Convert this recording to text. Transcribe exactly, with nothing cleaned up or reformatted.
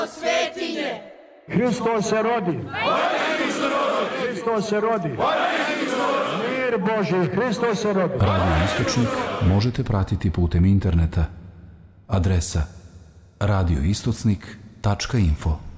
svetinje. Hristos se rodi. Hristos se rodi. Mir Božji, Hristos se rodi. Radio Istočnik možete pratiti putem interneta. Adresa radio istocnik tačka info.